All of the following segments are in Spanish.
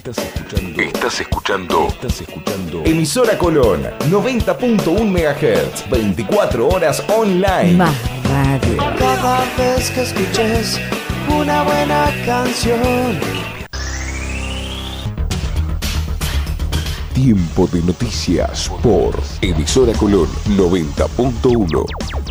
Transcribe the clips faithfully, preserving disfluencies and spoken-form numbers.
Estás escuchando. Estás escuchando. Estás escuchando. Emisora Colón, noventa punto uno megahertz, veinticuatro horas online. Más radio. Cada vez que escuches una buena canción. Tiempo de noticias por Emisora Colón noventa punto uno.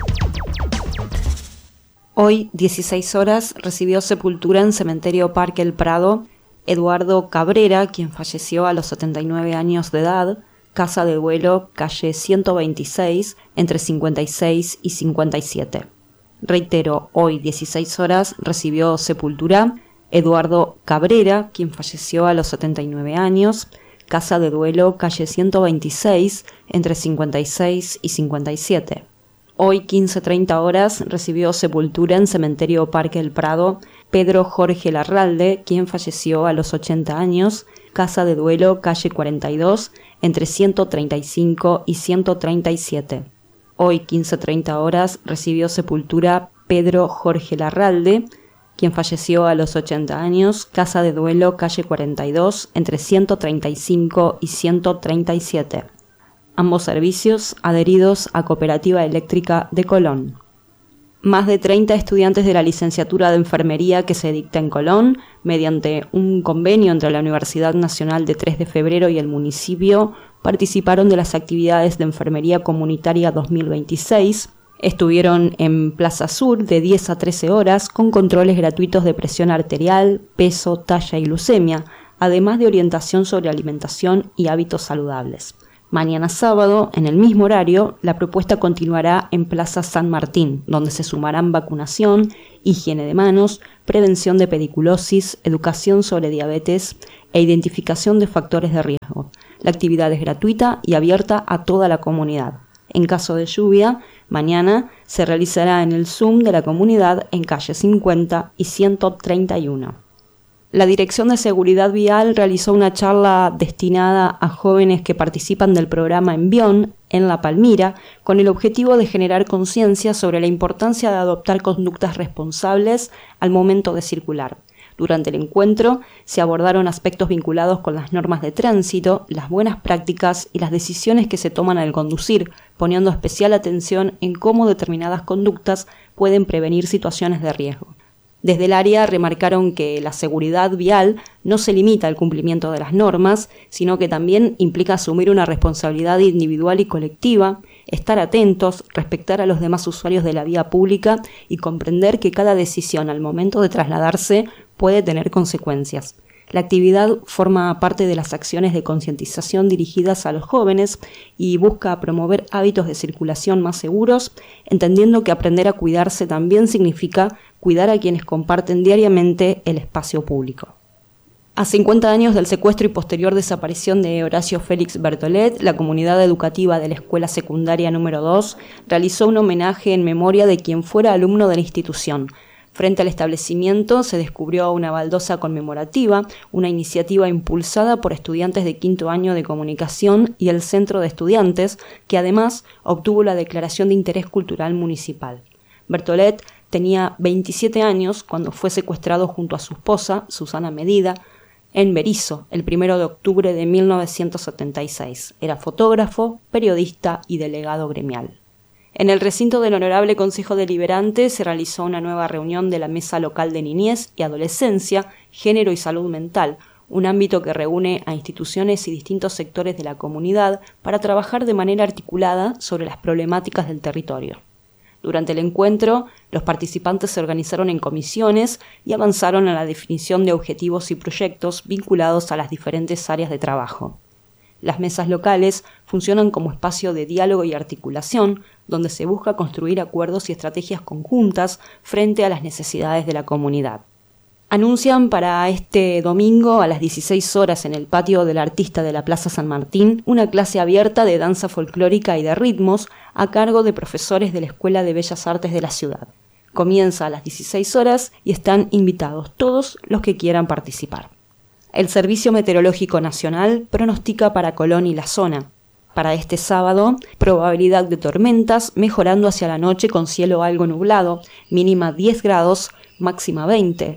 Hoy, dieciséis horas, recibió sepultura en Cementerio Parque El Prado Eduardo Cabrera, quien falleció a los setenta y nueve años de edad, casa de duelo, calle ciento veintiséis, entre cincuenta y seis y cincuenta y siete. Reitero, hoy, dieciséis horas, recibió sepultura Eduardo Cabrera, quien falleció a los setenta y nueve años, casa de duelo, calle ciento veintiséis, entre cincuenta y seis y cincuenta y siete. Hoy, quince treinta horas, recibió sepultura en Cementerio Parque El Prado Pedro Jorge Larralde, quien falleció a los ochenta años, casa de duelo, calle cuarenta y dos, entre ciento treinta y cinco y ciento treinta y siete. Hoy, quince treinta horas, recibió sepultura Pedro Jorge Larralde, quien falleció a los ochenta años, casa de duelo, calle cuarenta y dos, entre ciento treinta y cinco y ciento treinta y siete. Ambos servicios adheridos a Cooperativa Eléctrica de Colón. Más de treinta estudiantes de la licenciatura de Enfermería que se dicta en Colón, mediante un convenio entre la Universidad Nacional de tres de febrero y el municipio, participaron de las actividades de Enfermería Comunitaria dos mil veintiséis. Estuvieron en Plaza Sur de diez a trece horas con controles gratuitos de presión arterial, peso, talla y glucemia, además de orientación sobre alimentación y hábitos saludables. Mañana sábado, en el mismo horario, la propuesta continuará en Plaza San Martín, donde se sumarán vacunación, higiene de manos, prevención de pediculosis, educación sobre diabetes e identificación de factores de riesgo. La actividad es gratuita y abierta a toda la comunidad. En caso de lluvia, mañana se realizará en el Zoom de la comunidad en calle cincuenta y ciento treinta y uno. La Dirección de Seguridad Vial realizó una charla destinada a jóvenes que participan del programa Envión en La Palmira, con el objetivo de generar conciencia sobre la importancia de adoptar conductas responsables al momento de circular. Durante el encuentro se abordaron aspectos vinculados con las normas de tránsito, las buenas prácticas y las decisiones que se toman al conducir, poniendo especial atención en cómo determinadas conductas pueden prevenir situaciones de riesgo. Desde el área remarcaron que la seguridad vial no se limita al cumplimiento de las normas, sino que también implica asumir una responsabilidad individual y colectiva, estar atentos, respetar a los demás usuarios de la vía pública y comprender que cada decisión al momento de trasladarse puede tener consecuencias. La actividad forma parte de las acciones de concientización dirigidas a los jóvenes y busca promover hábitos de circulación más seguros, entendiendo que aprender a cuidarse también significa cuidar a quienes comparten diariamente el espacio público. A cincuenta años del secuestro y posterior desaparición de Horacio Félix Bertolet, la comunidad educativa de la Escuela Secundaria número dos realizó un homenaje en memoria de quien fuera alumno de la institución. Frente al establecimiento se descubrió una baldosa conmemorativa, una iniciativa impulsada por estudiantes de quinto año de comunicación y el Centro de Estudiantes, que además obtuvo la Declaración de Interés Cultural Municipal. Bertolet tenía veintisiete años cuando fue secuestrado junto a su esposa, Susana Medida, en Berisso, el primero de octubre de mil novecientos setenta y seis. Era fotógrafo, periodista y delegado gremial. En el recinto del Honorable Consejo Deliberante se realizó una nueva reunión de la Mesa Local de Niñez y Adolescencia, Género y Salud Mental, un ámbito que reúne a instituciones y distintos sectores de la comunidad para trabajar de manera articulada sobre las problemáticas del territorio. Durante el encuentro, los participantes se organizaron en comisiones y avanzaron en la definición de objetivos y proyectos vinculados a las diferentes áreas de trabajo. Las mesas locales funcionan como espacio de diálogo y articulación, donde se busca construir acuerdos y estrategias conjuntas frente a las necesidades de la comunidad. Anuncian para este domingo a las dieciséis horas en el patio del Artista de la Plaza San Martín una clase abierta de danza folclórica y de ritmos a cargo de profesores de la Escuela de Bellas Artes de la ciudad. Comienza a las dieciséis horas y están invitados todos los que quieran participar. El Servicio Meteorológico Nacional pronostica para Colón y la zona. Para este sábado, probabilidad de tormentas mejorando hacia la noche con cielo algo nublado, mínima diez grados, máxima veinte.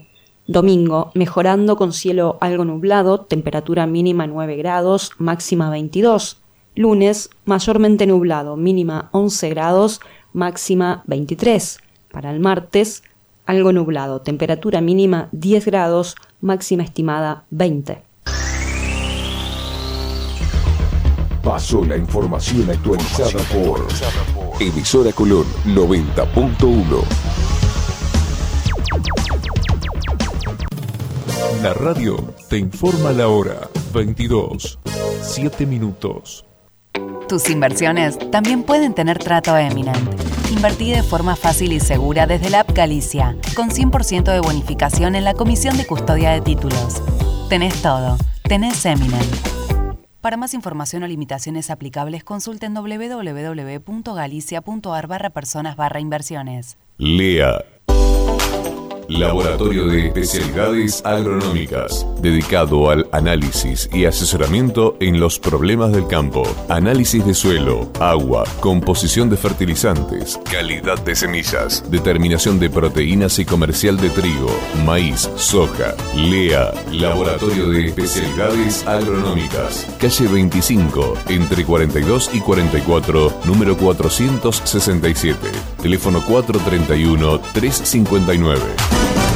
Domingo, mejorando con cielo algo nublado, temperatura mínima nueve grados, máxima veintidós. Lunes, mayormente nublado, mínima once grados, máxima veintitrés. Para el martes, algo nublado, temperatura mínima diez grados, máxima estimada veinte. Pasó la información actualizada por Emisora Colón noventa punto uno. La radio te informa la hora. veintidós, siete minutos. Tus inversiones también pueden tener trato Eminent. Invertí de forma fácil y segura desde la app Galicia, con cien por ciento de bonificación en la comisión de custodia de títulos. Tenés todo. Tenés Eminent. Para más información o limitaciones aplicables, consulten doble u doble u doble u punto galicia punto a r barra personas barra inversiones. Lea. Laboratorio de Especialidades Agronómicas, dedicado al análisis y asesoramiento en los problemas del campo. Análisis de suelo, agua, composición de fertilizantes, calidad de semillas, determinación de proteínas y comercial de trigo, maíz, soja. Lea, Laboratorio de Especialidades Agronómicas, calle veinticinco, entre cuarenta y dos y cuarenta y cuatro, número cuatrocientos sesenta y siete. Teléfono cuatro treinta y uno, tres cincuenta y nueve.